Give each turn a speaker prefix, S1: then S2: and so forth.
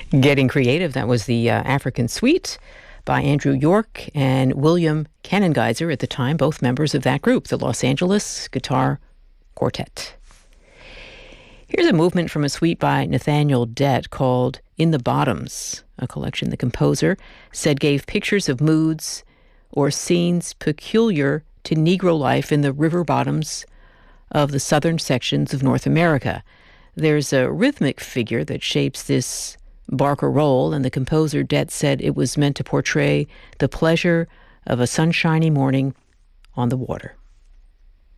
S1: Getting Creative, that was the African Suite by Andrew York and William Kanengeiser at the time, both members of that group, the Los Angeles Guitar Quartet. Here's a movement from a suite by Nathaniel Dett called In the Bottoms, a collection the composer said gave pictures of moods or scenes peculiar to Negro life in the river bottoms of the southern sections of North America. There's a rhythmic figure that shapes this Barker roll, and the composer Dett said it was meant to portray the pleasure of a sunshiny morning on the water.